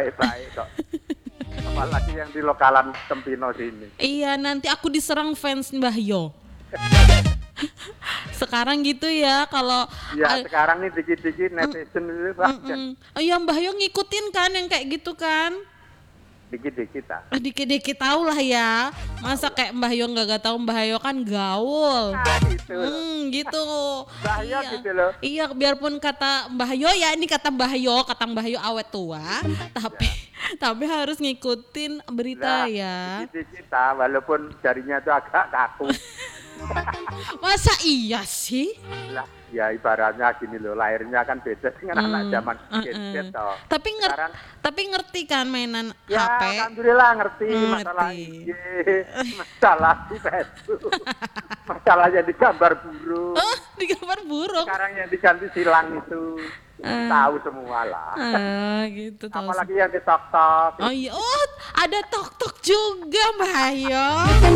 baik-baik kok. Apalagi yang di lokalan Tempino sini. Iya, nanti aku diserang fans Mbah Yo. Sekarang gitu ya kalau Ya sekarang nih dikit-dikit netizen itu banyak. oh iya Mbah Yo ngikutin kan yang kayak gitu kan? Dikit-dikit ah. Dikit-dikit tahu lah ya. Masa kayak Mbah Yo nggak tahu Mbah Yo kan gaul. Nah, gitu loh. Gitu. Bahaya Iya. gitu loh. Iya, biarpun kata Mbah Yo ya ini kata Mbah Yo awet tua, tapi harus ngikutin berita Lah, ya. dikit-dikit ah, walaupun jarinya itu agak kaku. Masa iya sih? Lah, ya ibaratnya gini loh, lahirnya kan beda dengan anak zaman gadget toh. Sekarang, Tapi ngerti kan mainan ya HP? alhamdulillah ngerti masalah Ngerti. IG, masalah di Facebook, masalah yang digambar burung. Oh, di gambar burung. Sekarang yang diganti silang itu tahu semua lah. Gitu tahu. Apalagi yang di TikTok. Oh iya, ada tok juga Mbak Ayo.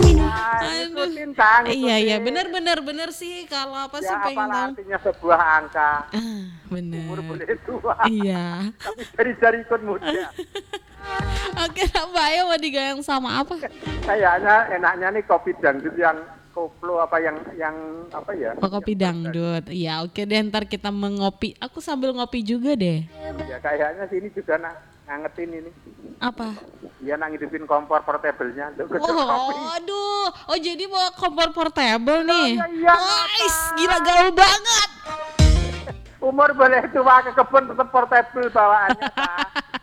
Ikutin Kang. Iya, benar sih kalau apa sih Ya pengen apalah tahu. artinya sebuah angka. Bener. Umur boleh tua. Iya. Tapi jari-jari ikut muda. Oke, Mbak Ayo mau digayang sama apa? Kayaknya enaknya nih kopi dangdut yang koplo apa yang apa ya? Oh, kopi dangdut. Iya, oke deh ntar kita mengopi. Aku sambil ngopi juga deh. Ya kayaknya sini juga ngangetin ini. Apa? Iya hidupin kompor portable-nya. Oh, aduh. Oh, jadi bawa kompor portable nih. Iya. Wais, gila gaul banget. Umur boleh tua ke kebun tetap portable bawaannya, Kak.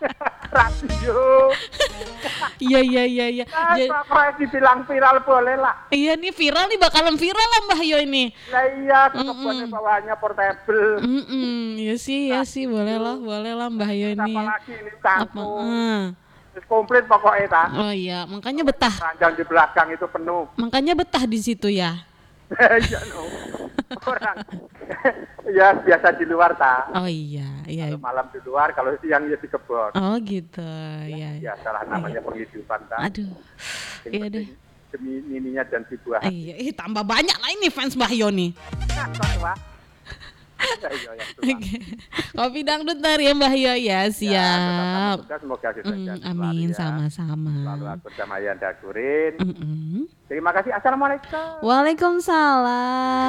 Radio. Iya. Kalau dibilang viral boleh lah. Iya nih viral nih bakalan viral lah Mbah Yo ini. Lah iya, ke kebunnya bawaannya portable. Iya sih, boleh lah Mbah Yo ini. Apalagi ini kangkung. Terus Komplit pokoknya, tak. Oh iya, makanya betah. Ranjang di belakang itu penuh. Makanya betah di situ ya. Iya, no. Orang ya biasa di luar, tak. Oh iya. Kalau malam di luar, kalau siang ya di kebun. Oh gitu, ya. Ya salah namanya penghidupan, tak. Aduh. Iya deh. Demi nininya dan si buah. Iya, tambah banyak lah ini fans Mbah Yo nih. Kopi dangdut ntar ya Mbah Yo ya, siap. Ya, semoga kita amin, sama-sama. Lalu aku sama Yanda Kurin. Terima kasih. Assalamualaikum. Waalaikumsalam.